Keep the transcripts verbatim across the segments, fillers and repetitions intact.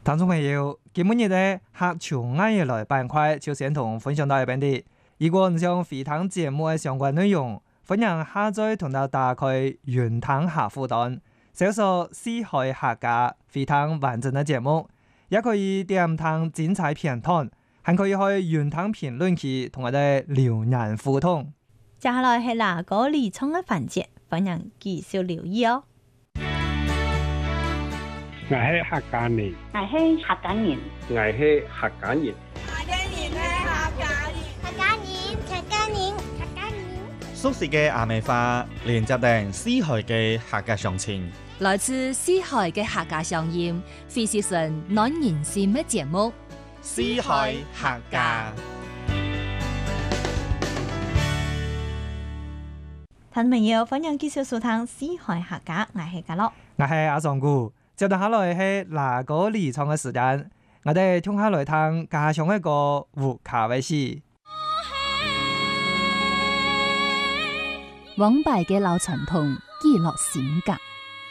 聽眾朋友，今日嘅客潮啱嘢來板塊就先同分享到一邊啲。如果唔想回聽節目嘅相關內容，歡迎下載同到打開雲聽客戶端，搜索四海客家回聽完整嘅節目，也可以點聽精彩片段，還可以去雲聽評論區同我哋留言互動。 接下來係哪個理倉嘅環節，歡迎繼續留意哦。 我係客家人， 我係客家人， 我係客家人， 客家人係客家人， 客家人，客家人，客家人。 熟悉嘅阿美花，連接定四海嘅客家鄉情， 來自四海嘅客家鄉音，非是純暖人心嘅節目。 四海客家。 聽眾朋友，歡迎繼續收聽四海客家，我係家樂， 我係阿尚姑。接住下來係哪個理倉嘅時間，我哋聽下來聽家鄉一個胡卡威士。 往敗嘅老傳統記錄性格，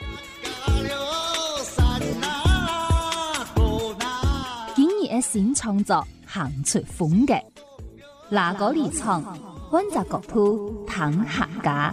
今日嘅新創作行出風格，哪個理倉溫習國土談客家。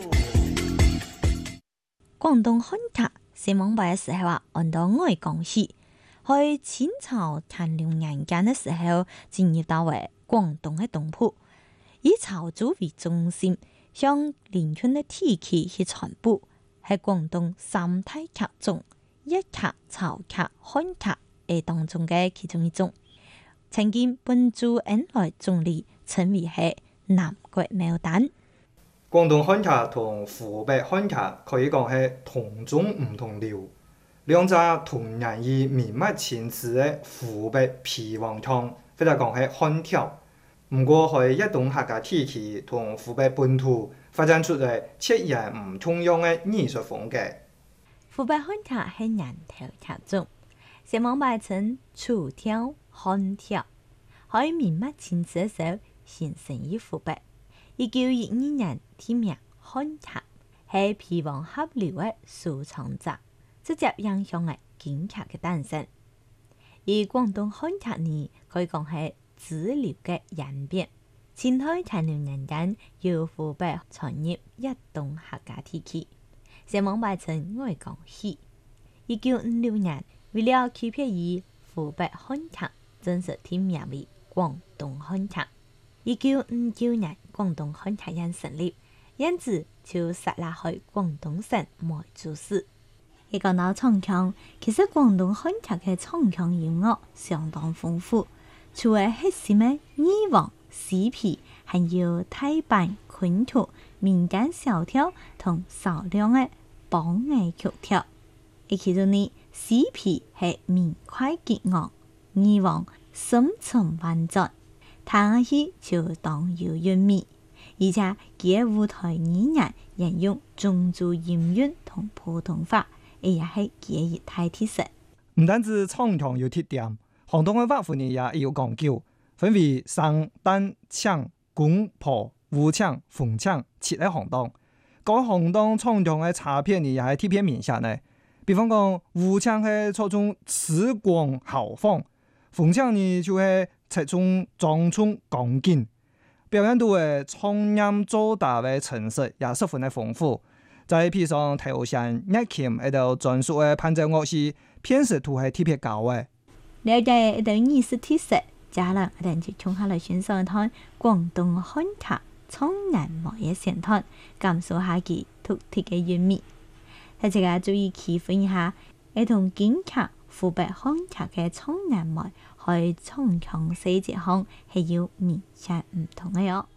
廣東漢客寫網bài嘅時候啊，按到外講戲，去清朝乾隆年間嘅時候，進入到為廣東嘅東鋪，以潮州為中心，向連村嘅地區去傳播，係廣東三大客中一客、潮客、漢客誒當中嘅其中一種。曾經本駐恩來總理稱為係南國牡丹。 廣東漢客同湖北漢客可以講係同種唔同調，兩隻同樣以面目前詞嘅湖北皮黃腔，或者講係漢調。唔過喺一棟客家地區同湖北本土發展出嚟截然唔同樣嘅藝術風格。 湖北漢客係人頭客種，寫網bài稱楚調、漢調，喺面目前詞嘅時候形成於湖北。一九一二年添名漢客，係皮黃合流嘅收藏者，直接影響嘅京客嘅誕生。而廣東漢客呢，可以講係支流嘅演變。清代乾隆年間，由湖北傳入一棟客家地區，寫網bài稱外港戲。一九五六年，為了區別於湖北漢客，正式添名為廣東漢客。一九五九年，廣東漢客營成立，因此就設立喺廣東省梅州市。一講到唱腔，其實廣東漢客嘅唱腔音樂相當豐富，除咗核心嘅二黃、四皮，還有大板、昆曲、民間小調同少量嘅梆藝曲調。而其中呢，四皮係明快激昂，二黃深沉婉轉。彈起就當有韻味，而且佢舞台語言沿用種族音韻同普通話，亦係佢一大特色。唔單止唱腔有特點，廣東嘅話法呢也有講究，分為生、旦、腔、宮、婆、武腔、鳳腔七個行當。各行當唱腔嘅差別呢也係特別明顯嘅。比方講，武腔係注重詞廣豪放，鳳腔呢就係側重莊重剛勁，表現到嘅唱音做大嘅層次也十分嘅豐富。在譬如上頭上樂琴喺度專屬嘅伴奏樂器，辨識度係特別高嘅。了解一道藝術特色，接下來我哋就從下來欣賞一趟廣東漢客唱南模嘅線段，感受下其獨特嘅韻味。大家注意區分一下，係同京客、湖北漢客嘅唱南模喺唱腔細節上係有明顯唔同嘅喲。